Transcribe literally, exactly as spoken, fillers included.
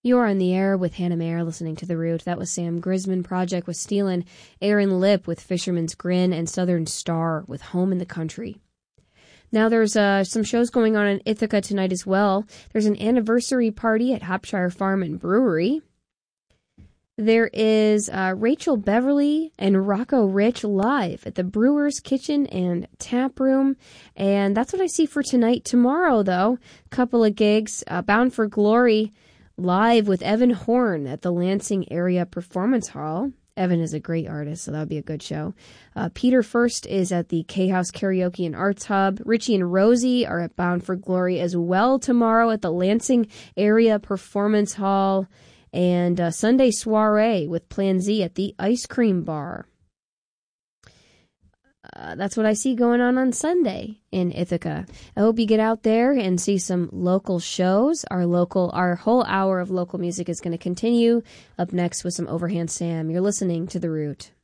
You're on the air with Hannah Mayer listening to The Root. That was Sam Grisman Project with Stealin', Aaron Lip with Fisherman's Grin, and Southern Star with Home in the Country. Now there's uh, some shows going on in Ithaca tonight as well. There's an anniversary party at Hopshire Farm and Brewery. There is uh, Rachel Beverly and Rocco Rich live at the Brewer's Kitchen and Tap Room. And that's what I see for tonight. Tomorrow, though, couple of gigs. Uh, Bound for Glory live with Evan Horn at the Lansing Area Performance Hall. Evan is a great artist, so that would be a good show. Uh, Peter First is at the K-House Karaoke and Arts Hub. Richie and Rosie are at Bound for Glory as well tomorrow at the Lansing Area Performance Hall. And uh, Sunday soiree with Plan Z at the Ice Cream Bar. Uh, that's what I see going on on Sunday in Ithaca. I hope you get out there and see some local shows. Our local, our whole hour of local music is going to continue. Up next with some Overhand Sam. You're listening to The Root.